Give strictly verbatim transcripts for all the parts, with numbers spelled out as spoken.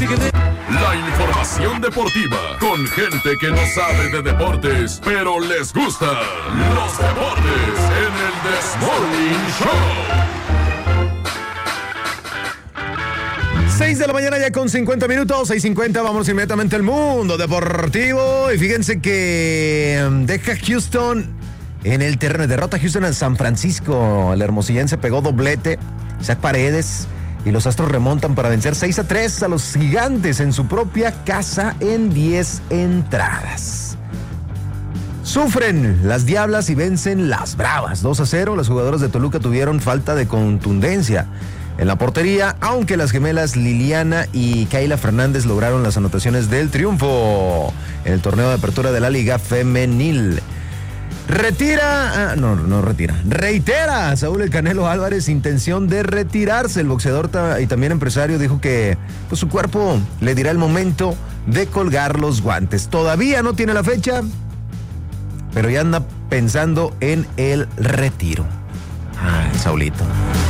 La información deportiva con gente que no sabe de deportes, pero les gusta. Los deportes en el This Morning Show. seis de la mañana ya con cincuenta minutos, seis cincuenta, vamos inmediatamente al mundo deportivo. Y fíjense que deja Houston en el terreno, derrota Houston en San Francisco. El hermosillense pegó doblete, Isaac Paredes, y los Astros remontan para vencer seis a tres a los Gigantes en su propia casa en diez entradas. Sufren las Diablas y vencen las Bravas dos a cero. Los jugadores de Toluca tuvieron falta de contundencia en la portería, aunque las gemelas Liliana y Kayla Fernández lograron las anotaciones del triunfo en el torneo de apertura de la Liga Femenil. Retira, ah, no, no retira, reitera Saúl El Canelo Álvarez intención de retirarse. El boxeador ta, y también empresario dijo que pues, su cuerpo le dirá el momento de colgar los guantes. Todavía no tiene la fecha, pero ya anda pensando en el retiro. Ay, Saulito.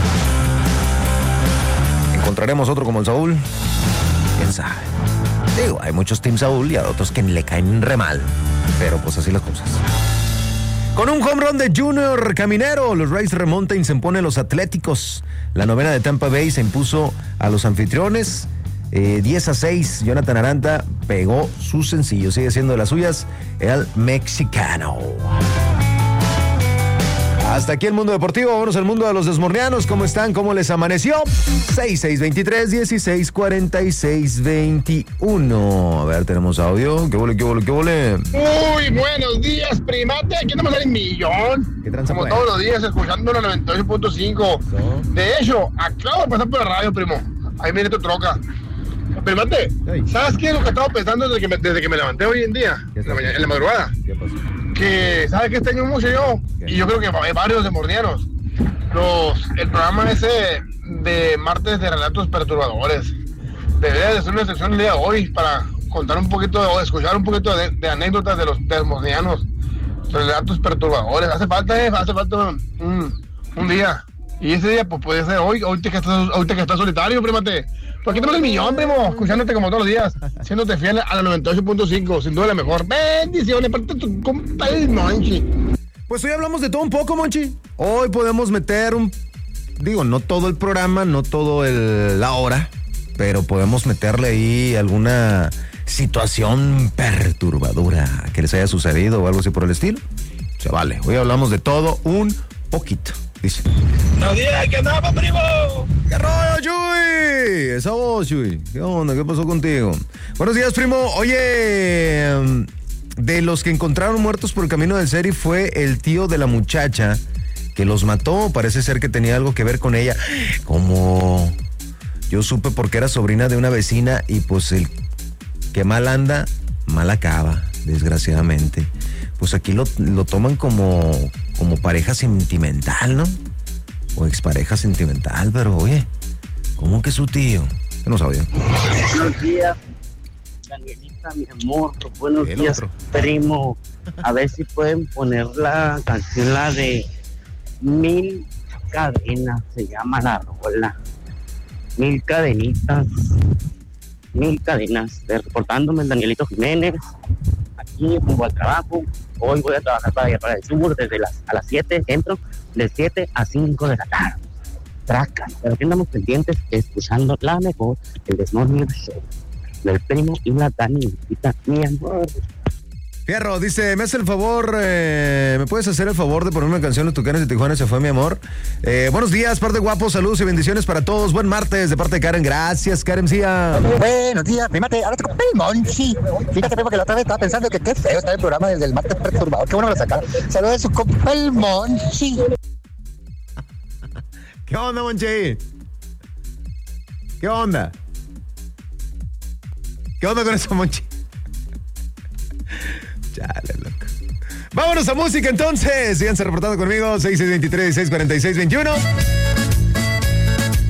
¿Encontraremos otro como el Saúl? ¿Quién sabe? Digo, hay muchos Team Saúl y a otros que le caen re mal, pero pues así las cosas. Con un home run de Junior Caminero, los Rays remontan y se imponen los Atléticos. La novena de Tampa Bay se impuso a los anfitriones eh, diez a seis. Jonathan Aranda pegó su sencillo, sigue siendo de las suyas el mexicano. Hasta aquí el mundo deportivo, vámonos al mundo de los desmornianos. ¿Cómo están? ¿Cómo les amaneció? seis seis veintitrés, dieciséis cuarenta y seis veintiuno. A ver, tenemos audio. ¿Qué vole, qué vole, qué vole? Muy buenos días, primate. Aquí estamos en el millón. ¿Qué tranza, Como pues? todos los días, escuchando la noventa y ocho punto cinco. ¿So? De hecho, acabo de pasar por la radio, primo. Ahí viene tu troca. Primate, hey. ¿Sabes qué es lo que estaba pensando desde que me, desde que me levanté hoy en día? En la, mañana, en la madrugada. ¿Qué pasó? Que, ¿sabes qué extraño mucho yo? ¿Qué? Y yo creo que hay varios demordianos. Los, el programa ese de martes de relatos perturbadores. Debería de ser una sección el día de hoy para contar un poquito, o escuchar un poquito de, de anécdotas de los desmordianos. Relatos perturbadores. Hace falta, eh, hace falta un, un día. Y ese día, pues puede ser hoy, hoy que estás, hoy que estás solitario, primate. Pues aquí tenemos el millón, primo, escuchándote como todos los días, siéndote fiel a la noventa y ocho punto cinco, sin duda la mejor. Bendiciones, parte tu compa el Monchi. Pues hoy hablamos de todo un poco, Monchi. Hoy podemos meter un, digo, no todo el programa, no todo el, la hora, pero podemos meterle ahí alguna situación perturbadora que les haya sucedido o algo así por el estilo. O sea, vale, hoy hablamos de todo un poquito. Dice. Buenos días, ¿qué andamos, primo? ¿Qué rollo, Chuy? Esa voz, Chuy. ¿Qué onda? ¿Qué pasó contigo? Buenos días, primo. Oye, de los que encontraron muertos por el camino del Seri fue el tío de la muchacha que los mató. Parece ser que tenía algo que ver con ella. Como yo supe porque era sobrina de una vecina y pues el que mal anda, mal acaba, desgraciadamente. Pues aquí lo, lo toman como, como pareja sentimental, ¿no? O expareja sentimental, pero oye, ¿cómo que su tío? ¿Qué no sabía? Buenos días, Danielita, mi amor. Buenos El días, otro. primo. A ver si pueden poner la canción, la de Mil Cadenas, se llama la rola. Mil cadenitas, mil cadenas. Reportándome el Danielito Jiménez, aquí rumbo al trabajo. Hoy voy a trabajar para allá, para el sur, desde las, a las siete, entro, de siete a cinco de la tarde. Tracas, pero que andamos pendientes, escuchando la mejor, el This Morning Show, del primo y la Danielita, mi amor. Fierro, dice, me hace el favor, eh, ¿me puedes hacer el favor de ponerme una canción de Tucanes de Tijuana? Se fue mi amor. Eh, buenos días, par de guapos, saludos y bendiciones para todos. Buen martes de parte de Karen, gracias, Karen Cía. Buenos días, primate, ahora te compré el Monchi. Fíjate, primo, que la otra vez estaba pensando que qué feo está el programa desde el martes perturbador. Qué bueno que lo sacaron. Saludos a su compa el Monchi. ¿Qué onda, Monchi? ¿Qué onda? ¿Qué onda con eso, Monchi? Chale, loco. Vámonos a música entonces. Síganse reportando conmigo. seis seis dos tres, seis cuatro seis, dos uno.